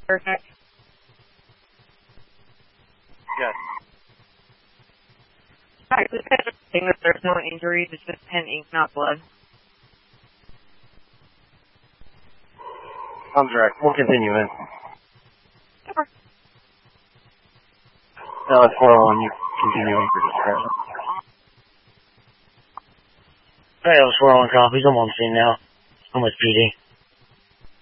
Perfect. Yes. Alright, this guy's saying that there's no injuries, it's just pen ink, not blood. Sounds right. We'll continue in. Sure. No, it's 401. You continue in for discussion. Hey, it was 401 copies. I'm on scene now. I'm with PD.